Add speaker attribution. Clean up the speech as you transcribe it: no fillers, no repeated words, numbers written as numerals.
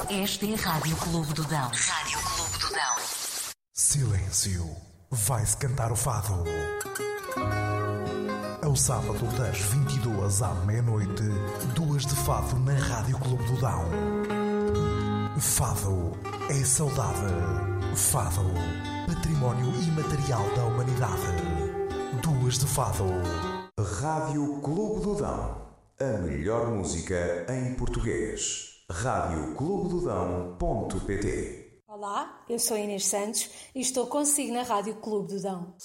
Speaker 1: Esta é a Rádio Clube do Dão. Rádio Clube do Dão.
Speaker 2: Silêncio. Vai-se cantar o fado. Ao sábado das 22 à meia-noite, 2 de fado na Rádio Clube do Dão. Fado é saudade. Fado, património imaterial da humanidade. 2 de fado.
Speaker 3: Rádio Clube do Dão. A melhor música em português. radioclubedodão.pt.
Speaker 4: Olá, eu sou Inês Santos e estou consigo na Rádio Clube do Dão.